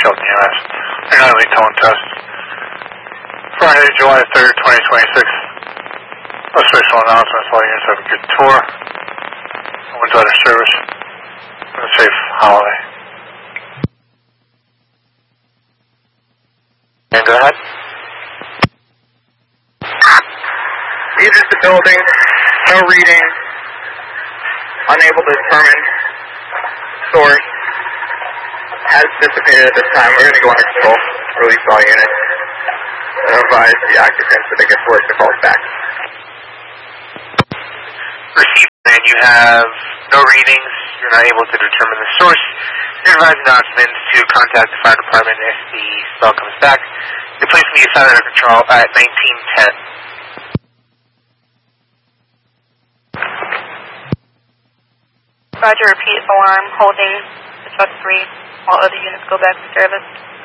Skelton EMS. They're not really towing test. Friday, July 3rd, 2026. Official announcements. All units have a good tour. One's out of service. And a safe holiday. And go ahead. Exit the building. No reading. Unable to determine source. Has dissipated at this time. We're going to go under control. Release all units. And advise the occupants that it gets worse to call us back. Receive, and you have no readings. You're not able to determine the source. You're advising the occupants to contact the fire department if the smell comes back. The place will be assigned under control at 1910. Roger, repeat alarm, holding the truck 3, while other units go back to service.